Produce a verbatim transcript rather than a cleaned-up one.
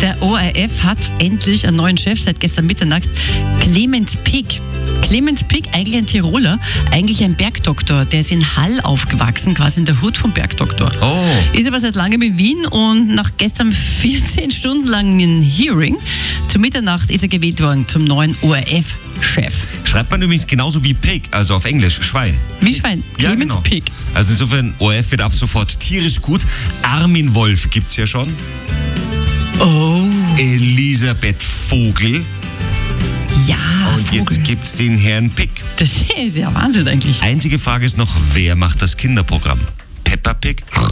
Der O R F hat endlich einen neuen Chef seit gestern Mitternacht. Clement Pick. Clement Pick, eigentlich ein Tiroler, eigentlich ein Bergdoktor. Der ist in Hall aufgewachsen, quasi in der Hut vom Bergdoktor. Oh. Ist aber seit langem in Wien und nach gestern vierzehn Stunden langen Hearing zu Mitternacht ist er gewählt worden zum neuen O R F-Chef. Schreibt man übrigens genauso wie Pig, also auf Englisch, Schwein. Wie Schwein? Ja, Clement genau. Pick. Also insofern, O R F wird ab sofort tierisch gut. Armin Wolf gibt's ja schon. Oh. Elisabeth Vogel. Ja, Und Vogel. jetzt gibt's den Herrn Pick. Das ist ja Wahnsinn eigentlich. Einzige Frage ist noch, wer macht das Kinderprogramm? Peppa Pig?